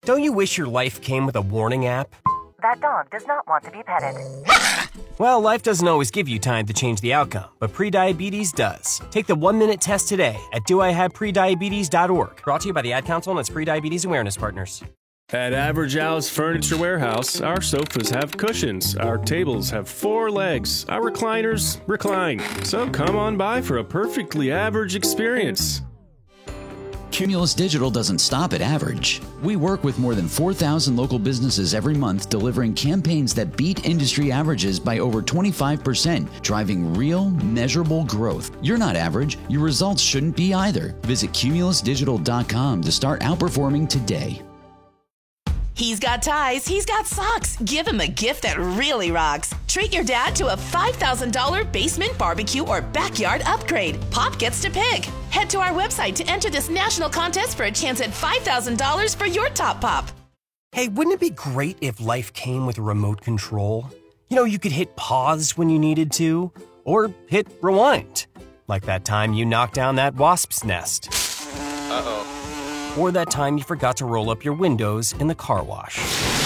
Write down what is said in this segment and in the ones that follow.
Don't you wish your life came with a warning app? That dog does not want to be petted. Well, life doesn't always give you time to change the outcome, but prediabetes does. Take the 1-minute test today at doihaveprediabetes.org. Brought to you by the Ad Council and its Prediabetes Awareness Partners. At Average Al's Furniture Warehouse, our sofas have cushions, our tables have 4 legs, our recliners recline. So come on by for a perfectly average experience. Cumulus Digital doesn't stop at average. We work with more than 4,000 local businesses every month, delivering campaigns that beat industry averages by over 25%, driving real, measurable growth. You're not average. Your results shouldn't be either. Visit cumulusdigital.com to start outperforming today. He's got ties, he's got socks. Give him a gift that really rocks. Treat your dad to a $5,000 basement barbecue or backyard upgrade. Pop gets to pick. Head to our website to enter this national contest for a chance at $5,000 for your top pop. Hey, wouldn't it be great if life came with a remote control? You know, you could hit pause when you needed to, or hit rewind. Like that time you knocked down that wasp's nest. Uh-oh. Or that time you forgot to roll up your windows in the car wash.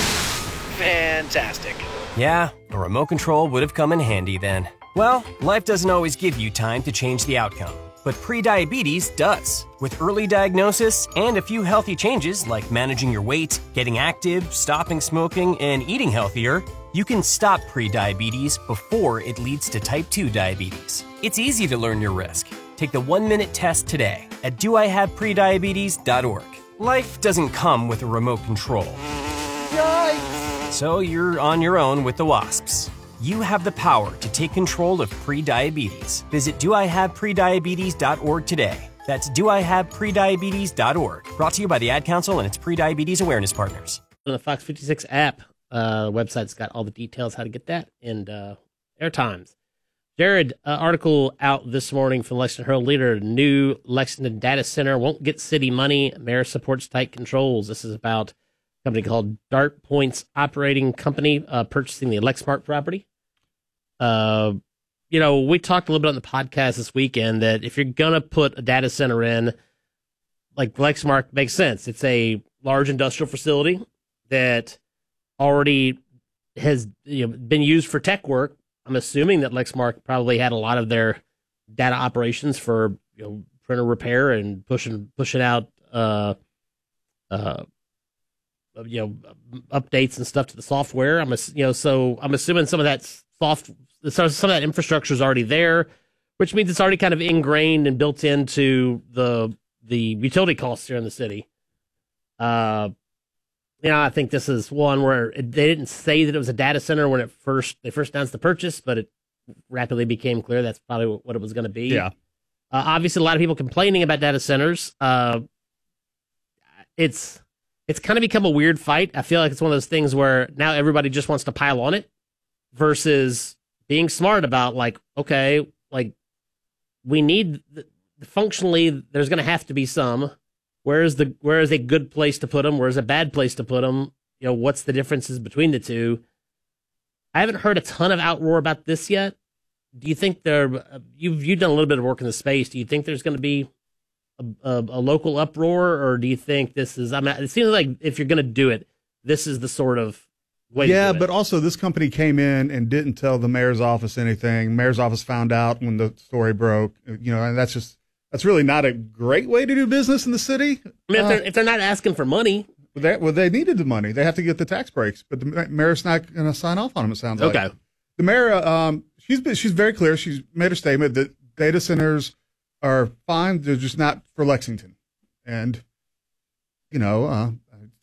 Fantastic. Yeah, a remote control would have come in handy then. Well, life doesn't always give you time to change the outcome, but prediabetes does. With early diagnosis and a few healthy changes like managing your weight, getting active, stopping smoking, and eating healthier, you can stop prediabetes before it leads to type 2 diabetes. It's easy to learn your risk. Take the 1-minute test today at doihaveprediabetes.org. Life doesn't come with a remote control. Yikes! So you're on your own with the wasps. You have the power to take control of prediabetes. Visit doihaveprediabetes.org today. That's doihaveprediabetes.org. Brought to you by the Ad Council and its Prediabetes Awareness Partners. On the Fox 56 app, website's got all the details how to get that and air times. Jared, article out this morning from Lexington Herald-Leader. New Lexington data center won't get city money. Mayor supports tight controls. This is about a company called Dart Points Operating Company purchasing the Lexmark property. We talked a little bit on the podcast this weekend that if you're going to put a data center in, like Lexmark makes sense. It's a large industrial facility that already has been used for tech work. I'm assuming that Lexmark probably had a lot of their data operations for printer repair and pushing out updates and stuff to the software. So I'm assuming some of that some of that infrastructure is already there, which means it's already kind of ingrained and built into the utility costs here in the city. I think this is one where they didn't say that it was a data center when they first announced the purchase, but it rapidly became clear that's probably what it was going to be. Yeah. Obviously, a lot of people complaining about data centers. It's kind of become a weird fight. I feel like it's one of those things where now everybody just wants to pile on it versus being smart about we need functionally. There's going to have to be some. Where is a good place to put them? Where's a bad place to put them? What's the differences between the two? I haven't heard a ton of outroar about this yet. Do you think you've done a little bit of work in the space? Do you think there's going to be a local uproar, or do you think this is? It seems like if you're going to do it, this is the sort of way. Yeah, to do it. but also this company came in and didn't tell the mayor's office anything. Mayor's office found out when the story broke. And that's really not a great way to do business in the city. I mean, if they're not asking for money. They needed the money. They have to get the tax breaks, but the mayor's not going to sign off on them, it sounds like. Okay. The mayor, she's very clear. She's made a statement that data centers are fine. They're just not for Lexington. And,